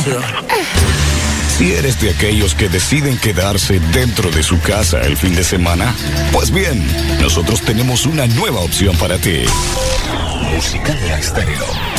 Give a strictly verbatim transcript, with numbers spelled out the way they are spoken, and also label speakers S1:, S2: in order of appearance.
S1: negocio.
S2: Si eres de aquellos que deciden quedarse dentro de su casa el fin de semana, pues bien, nosotros tenemos una nueva opción para ti. Musicalia Estéreo.